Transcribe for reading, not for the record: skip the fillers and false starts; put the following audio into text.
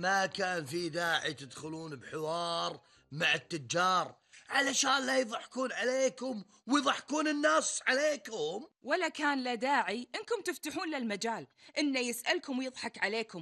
ما كان في داعي تدخلون بحوار مع التجار علشان لا يضحكون عليكم ويضحكون الناس عليكم. ولا كان لا داعي إنكم تفتحون له المجال إنه يسألكم ويضحك عليكم.